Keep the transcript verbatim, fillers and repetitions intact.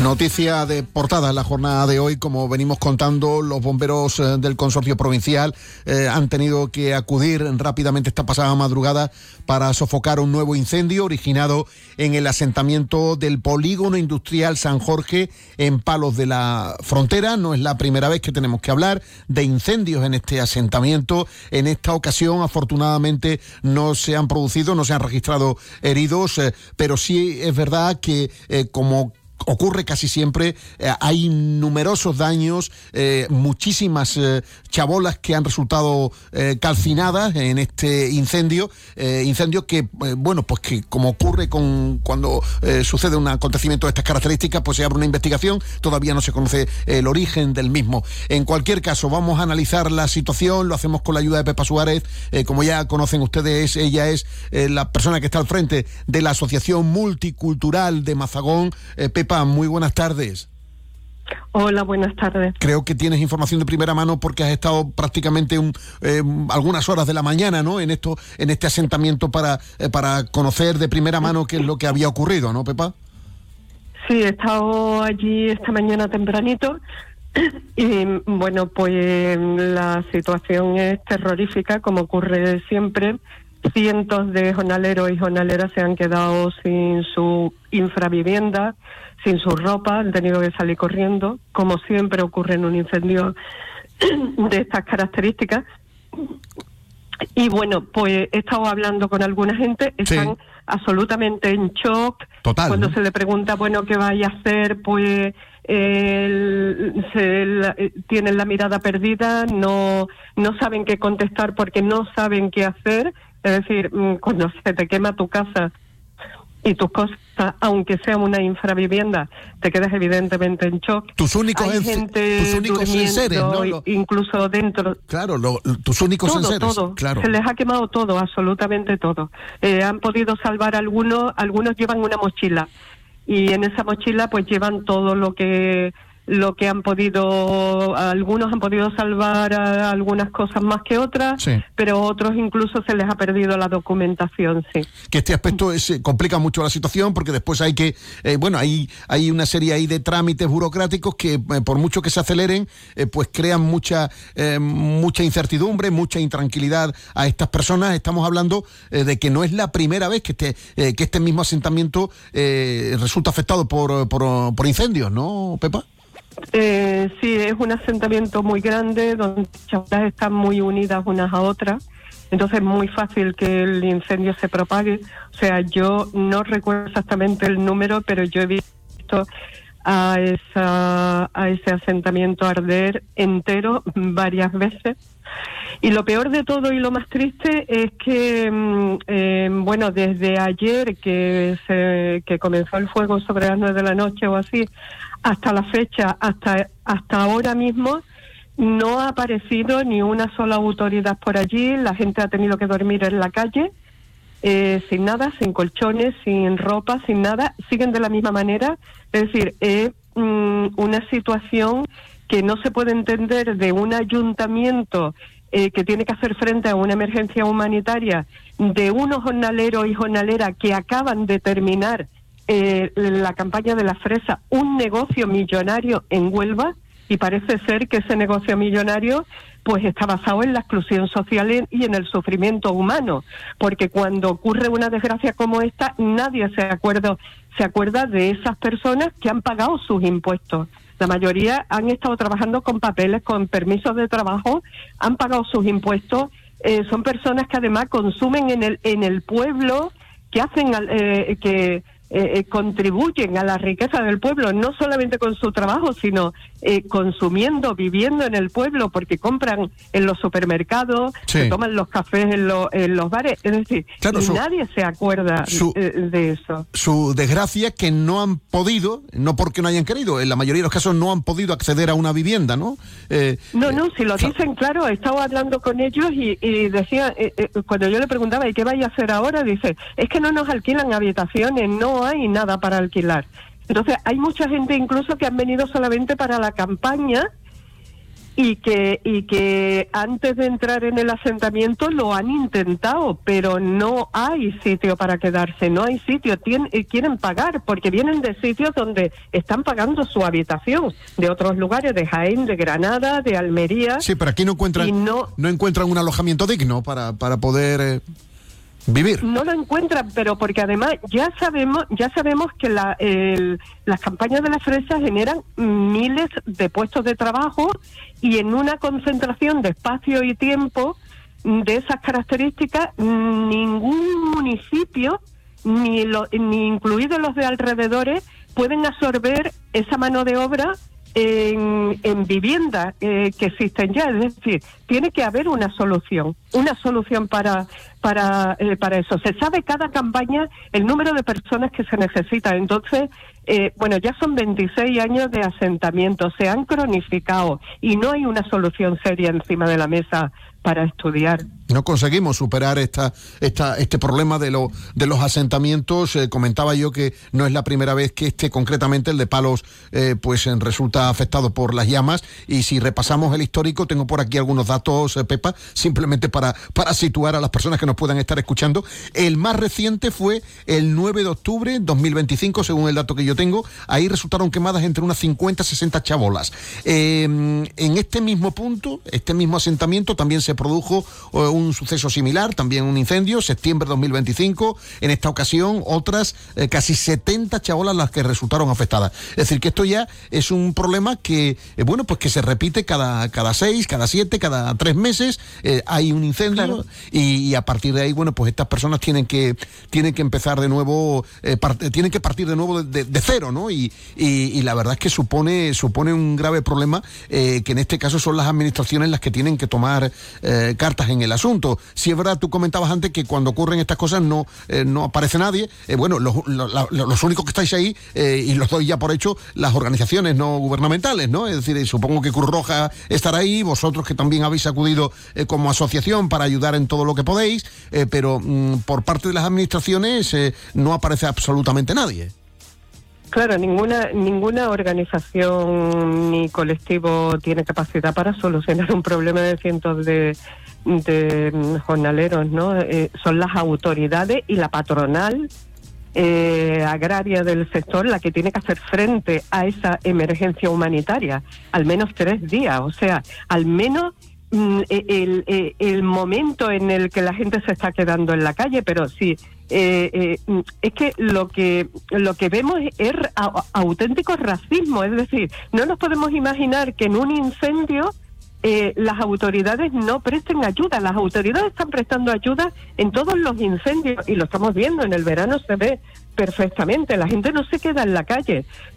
Noticia de portada en la jornada de hoy, como venimos contando, los bomberos eh, del consorcio provincial eh, han tenido que acudir rápidamente esta pasada madrugada para sofocar un nuevo incendio originado en el asentamiento del polígono industrial San Jorge en Palos de la Frontera. No es la primera vez que tenemos que hablar de incendios en este asentamiento. En esta ocasión, afortunadamente, no se han producido, no se han registrado heridos, eh, pero sí es verdad que eh, como ocurre casi siempre, eh, hay numerosos daños, eh, muchísimas eh, chabolas que han resultado eh, calcinadas en este incendio, eh, incendio que, eh, bueno, pues que como ocurre con cuando eh, sucede un acontecimiento de estas características, pues se abre una investigación, todavía no se conoce el origen del mismo. En cualquier caso, vamos a analizar la situación, lo hacemos con la ayuda de Pepa Suárez, eh, como ya conocen ustedes, ella es eh, la persona que está al frente de la Asociación Multicultural de Mazagón. eh, Pepa, muy buenas tardes. Hola, buenas tardes. Creo que tienes información de primera mano porque has estado prácticamente un, eh, algunas horas de la mañana, ¿no? En esto, en este asentamiento para eh, para conocer de primera mano qué es lo que había ocurrido, ¿no, Pepa? Sí, he estado allí esta mañana tempranito y bueno, pues la situación es terrorífica, como ocurre siempre. Cientos de jornaleros y jornaleras se han quedado sin su infravivienda, sin su ropa, han tenido que salir corriendo, como siempre ocurre en un incendio de estas características. Y bueno, pues he estado hablando con alguna gente, están sí. absolutamente en shock. Total, Cuando ¿no? se le pregunta, bueno, ¿qué vaya a hacer? Pues eh, se la, eh, tienen la mirada perdida, no, no saben qué contestar porque no saben qué hacer. Es decir, cuando se te quema tu casa y tus cosas, aunque sea una infravivienda, te quedas evidentemente en shock. Tus únicos, Hay en, gente tus únicos enseres, ¿no? Lo, incluso dentro. Claro, lo, tus únicos todo, enseres. Todo, claro. Se les ha quemado todo, absolutamente todo. Eh, han podido salvar algunos, algunos llevan una mochila y en esa mochila pues llevan todo lo que lo que han podido, algunos han podido salvar a, algunas cosas más que otras, sí. pero otros incluso se les ha perdido la documentación, sí. Que este aspecto es, complica mucho la situación porque después hay que, eh, bueno, hay hay una serie ahí de trámites burocráticos que eh, por mucho que se aceleren, eh, pues crean mucha eh, mucha incertidumbre, mucha intranquilidad a estas personas. Estamos hablando eh, de que no es la primera vez que este eh, que este mismo asentamiento eh, resulta afectado por, por, por incendios, ¿no, Pepa? Eh, sí, es un asentamiento muy grande donde las chabolas están muy unidas unas a otras, entonces es muy fácil que el incendio se propague. O sea, yo no recuerdo exactamente el número, pero yo he visto a esa a ese asentamiento arder entero varias veces. Y lo peor de todo y lo más triste es que, eh, bueno, desde ayer que se que comenzó el fuego sobre las nueve de la noche o así, hasta la fecha, hasta hasta ahora mismo, no ha aparecido ni una sola autoridad por allí. La gente ha tenido que dormir en la calle, eh, sin nada, sin colchones, sin ropa, sin nada. Siguen de la misma manera. Es decir, es mm, una situación que no se puede entender de un ayuntamiento eh, que tiene que hacer frente a una emergencia humanitaria, de unos jornaleros y jornaleras que acaban de terminar Eh, la campaña de la fresa, un negocio millonario en Huelva, y parece ser que ese negocio millonario pues está basado en la exclusión social y en el sufrimiento humano, porque cuando ocurre una desgracia como esta, nadie se acuerda, se acuerda de esas personas que han pagado sus impuestos. La mayoría han estado trabajando con papeles, con permisos de trabajo, han pagado sus impuestos, eh, son personas que además consumen en el en el pueblo, que hacen eh, que Eh, contribuyen a la riqueza del pueblo, no solamente con su trabajo, sino eh, consumiendo, viviendo en el pueblo, porque compran en los supermercados, sí. se toman los cafés en, lo, en los bares, es decir, claro, su, nadie se acuerda su, eh, de eso. Su desgracia que no han podido, no porque no hayan querido, en la mayoría de los casos no han podido acceder a una vivienda, ¿no? Eh, no, no, si lo claro. dicen, claro, he estado hablando con ellos y, y decía, eh, eh, cuando yo le preguntaba, ¿y qué vais a hacer ahora? Dice, es que no nos alquilan habitaciones, no hay nada para alquilar. Entonces hay mucha gente incluso que han venido solamente para la campaña y que y que antes de entrar en el asentamiento lo han intentado, pero no hay sitio para quedarse, no hay sitio, Tien, eh, quieren pagar, porque vienen de sitios donde están pagando su habitación, de otros lugares, de Jaén, de Granada, de Almería. Sí, pero aquí no encuentran, no, no encuentran un alojamiento digno para, para poder... Eh... vivir. No lo encuentran, pero porque además ya sabemos ya sabemos que la, el, las campañas de la fresa generan miles de puestos de trabajo y en una concentración de espacio y tiempo de esas características, ningún municipio, ni, lo, ni incluidos los de alrededores, pueden absorber esa mano de obra en, en viviendas eh, que existen ya. Es decir, tiene que haber una solución, una solución para para eh, para eso. Se sabe cada campaña el número de personas que se necesitan. Entonces, eh, bueno, ya son veintiséis años de asentamiento, se han cronificado y no hay una solución seria encima de la mesa para estudiar. No conseguimos superar esta, esta, este problema de, lo, de los asentamientos. Eh, comentaba yo que no es la primera vez que este, concretamente el de Palos, eh, pues eh, resulta afectado por las llamas. Y si repasamos el histórico, tengo por aquí algunos datos, eh, Pepa, simplemente para, para situar a las personas que nos puedan estar escuchando. El más reciente fue el nueve de octubre de dos mil veinticinco, según el dato que yo tengo. Ahí resultaron quemadas entre unas cincuenta a sesenta chabolas. Eh, en este mismo punto, este mismo asentamiento, también se produjo eh, un suceso similar, también un incendio, septiembre de dos mil veinticinco. En esta ocasión, otras eh, casi setenta chabolas las que resultaron afectadas. Es decir, que esto ya es un problema que, eh, bueno, pues que se repite cada, cada seis, cada siete, cada tres meses. Eh, hay un incendio, claro. y, y a partir de ahí, bueno, pues estas personas tienen que tienen que empezar de nuevo, eh, part- tienen que partir de nuevo de, de, de cero, ¿no? Y, y, y la verdad es que supone supone un grave problema, eh, que en este caso son las administraciones las que tienen que tomar eh, cartas en el asunto. Si es verdad, tú comentabas antes que cuando ocurren estas cosas no eh, no aparece nadie. Eh, bueno, los, los, los únicos que estáis ahí, eh, y los doy ya por hecho, las organizaciones no gubernamentales, ¿no? Es decir, supongo que Cruz Roja estará ahí, vosotros que también habéis acudido eh, como asociación para ayudar en todo lo que podéis, eh, pero mm, por parte de las administraciones eh, no aparece absolutamente nadie. Claro, ninguna ninguna organización ni colectivo tiene capacidad para solucionar un problema de cientos de, de jornaleros, ¿no? Eh, son las autoridades y la patronal eh, agraria del sector la que tiene que hacer frente a esa emergencia humanitaria, al menos tres días, o sea, al menos el, el, el momento en el que la gente se está quedando en la calle, pero sí, eh, eh, es que lo que lo que vemos es, es a, auténtico racismo, es decir, no nos podemos imaginar que en un incendio eh, las autoridades no presten ayuda. Las autoridades están prestando ayuda en todos los incendios y lo estamos viendo, en el verano se ve perfectamente, la gente no se queda en la calle,